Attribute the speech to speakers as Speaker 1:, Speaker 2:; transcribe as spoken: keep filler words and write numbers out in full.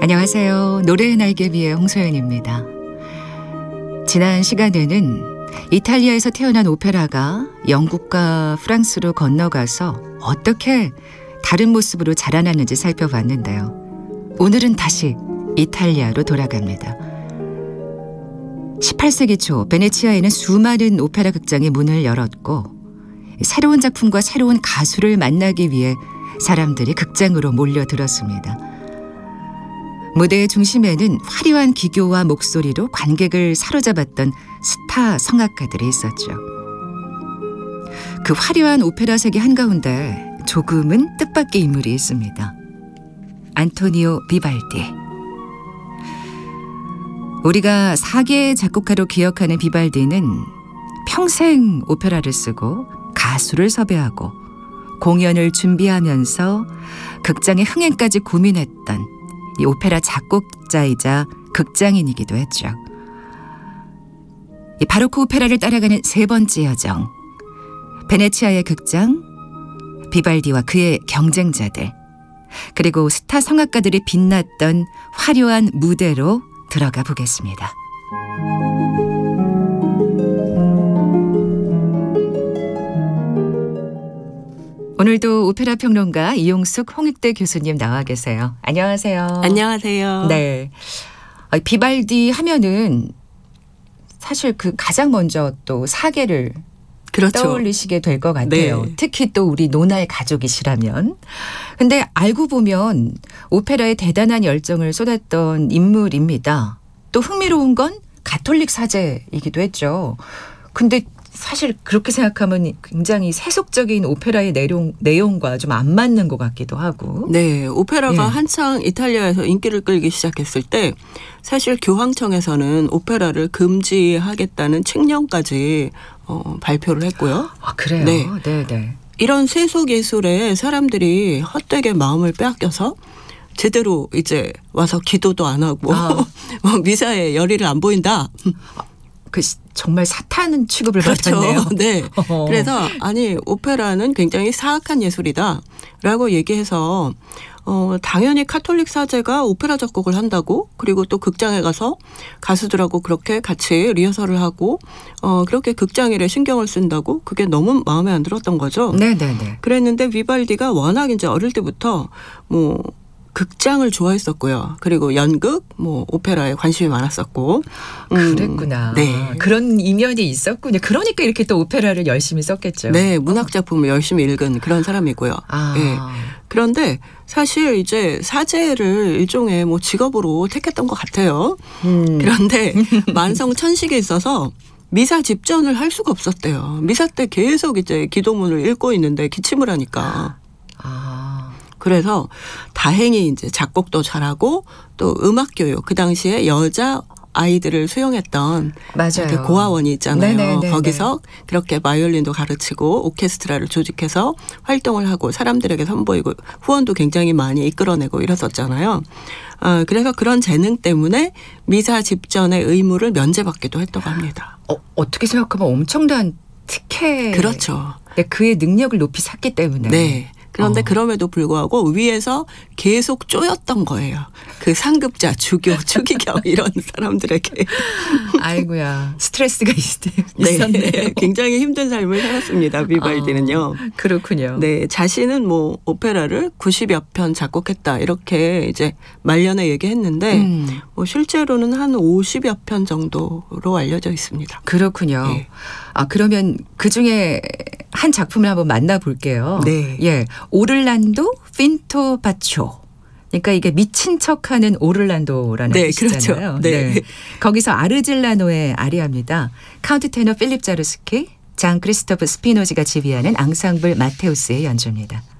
Speaker 1: 안녕하세요. 노래의 날개비의 홍소연입니다. 지난 시간에는 이탈리아에서 태어난 오페라가 영국과 프랑스로 건너가서 어떻게 다른 모습으로 자라났는지 살펴봤는데요. 오늘은 다시 이탈리아로 돌아갑니다. 십팔 세기 초 베네치아에는 수많은 오페라 극장이 문을 열었고 새로운 작품과 새로운 가수를 만나기 위해 사람들이 극장으로 몰려들었습니다. 무대의 중심에는 화려한 기교와 목소리로 관객을 사로잡았던 스타 성악가들이 있었죠. 그 화려한 오페라 세계 한가운데 조금은 뜻밖의 인물이 있습니다. 안토니오 비발디. 우리가 사계의 작곡가로 기억하는 비발디는 평생 오페라를 쓰고 가수를 섭외하고 공연을 준비하면서 극장의 흥행까지 고민했던 이 오페라 작곡자이자 극장인이기도 했죠. 이 바로크 오페라를 따라가는 세 번째 여정, 베네치아의 극장, 비발디와 그의 경쟁자들, 그리고 스타 성악가들이 빛났던 화려한 무대로 들어가 보겠습니다. 오늘도 오페라 평론가 이용숙 홍익대 교수님 나와 계세요. 안녕하세요.
Speaker 2: 안녕하세요.
Speaker 1: 네, 비발디 하면은 사실 그 가장 먼저 또 사계를
Speaker 2: 그렇죠.
Speaker 1: 떠올리시게 될 것 같아요.
Speaker 2: 네.
Speaker 1: 특히 또 우리 노나의 가족이시라면. 근데 알고 보면 오페라에 대단한 열정을 쏟았던 인물입니다. 또 흥미로운 건 가톨릭 사제이기도 했죠. 근데 사실 그렇게 생각하면 굉장히 세속적인 오페라의 내용, 내용과 좀 안 맞는 것 같기도 하고.
Speaker 2: 네, 오페라가
Speaker 1: 예.
Speaker 2: 한창 이탈리아에서 인기를 끌기 시작했을 때 사실 교황청에서는 오페라를 금지하겠다는 칙령까지 어, 발표를 했고요.
Speaker 1: 아, 그래요?
Speaker 2: 네.
Speaker 1: 네, 네.
Speaker 2: 이런 세속 예술에 사람들이 헛되게 마음을 빼앗겨서 제대로 이제 와서 기도도 안 하고
Speaker 1: 아.
Speaker 2: 미사에 열의를 안 보인다.
Speaker 1: 그 정말 사탄 취급을
Speaker 2: 그렇죠.
Speaker 1: 받았네요.
Speaker 2: 네.
Speaker 1: 어.
Speaker 2: 그래서 아니 오페라는 굉장히 사악한 예술이다라고 얘기해서 어 당연히 카톨릭 사제가 오페라 작곡을 한다고, 그리고 또 극장에 가서 가수들하고 그렇게 같이 리허설을 하고 어 그렇게 극장 일에 신경을 쓴다고, 그게 너무 마음에 안 들었던 거죠.
Speaker 1: 네, 네, 네.
Speaker 2: 그랬는데 비발디가 워낙 이제 어릴 때부터 뭐 극장을 좋아했었고요. 그리고 연극, 뭐 오페라에 관심이 많았었고. 음,
Speaker 1: 그랬구나.
Speaker 2: 네.
Speaker 1: 그런 이면이 있었군요. 그러니까 이렇게 또 오페라를 열심히 썼겠죠.
Speaker 2: 네, 문학 작품을 열심히 읽은 그런 사람이고요.
Speaker 1: 아.
Speaker 2: 네. 그런데 사실 이제 사제를 일종의 뭐 직업으로 택했던 것 같아요.
Speaker 1: 음.
Speaker 2: 그런데 만성 천식에 있어서 미사 집전을 할 수가 없었대요. 미사 때 계속 이제 기도문을 읽고 있는데 기침을 하니까.
Speaker 1: 아.
Speaker 2: 그래서 다행히 이제 작곡도 잘하고 또 음악 교육, 그 당시에 여자 아이들을 수용했던
Speaker 1: 맞아요.
Speaker 2: 그 고아원이 있잖아요.
Speaker 1: 네네네네.
Speaker 2: 거기서 그렇게 바이올린도 가르치고 오케스트라를 조직해서 활동을 하고 사람들에게 선보이고 후원도 굉장히 많이 이끌어내고 이랬었잖아요. 어, 그래서 그런 재능 때문에 미사 집전의 의무를 면제받기도 했다고 합니다.
Speaker 1: 어, 어떻게 생각하면 엄청난 특혜.
Speaker 2: 그렇죠.
Speaker 1: 네, 그의 능력을 높이 샀기 때문에.
Speaker 2: 네. 그런데
Speaker 1: 어.
Speaker 2: 그럼에도 불구하고 위에서 계속 쪼였던 거예요. 그 상급자, 주교, 추기경 이런 사람들에게.
Speaker 1: 아이고야. 스트레스가 있,
Speaker 2: 네.
Speaker 1: 있었네요.
Speaker 2: 굉장히 힘든 삶을 살았습니다. 비발디는요.
Speaker 1: 어, 그렇군요.
Speaker 2: 네, 자신은 뭐 오페라를 구십여 편 작곡했다 이렇게 이제 말년에 얘기했는데
Speaker 1: 음.
Speaker 2: 뭐 실제로는 한 오십여 편 정도로 알려져 있습니다.
Speaker 1: 그렇군요.
Speaker 2: 네.
Speaker 1: 아, 그러면 그중에 한 작품을 한번 만나볼게요.
Speaker 2: 네.
Speaker 1: 예, 오를란도 핀토 바초. 그러니까 이게 미친 척하는 오를란도라는
Speaker 2: 네,
Speaker 1: 뜻이잖아요.
Speaker 2: 그렇죠. 네.
Speaker 1: 거기서 아르질라노의 아리아입니다. 카운트 테너 필립 자루스키, 장 크리스토프 스피노지가 지휘하는 앙상블 마테우스의 연주입니다.